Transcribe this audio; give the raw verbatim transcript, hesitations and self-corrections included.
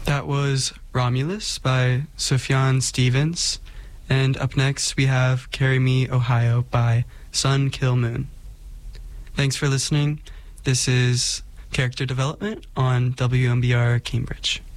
That was Romulus by Sufjan Stevens. And up next we have Carry Me, Ohio by Sun Kill Moon. Thanks for listening. This is Character Development on W M B R Cambridge.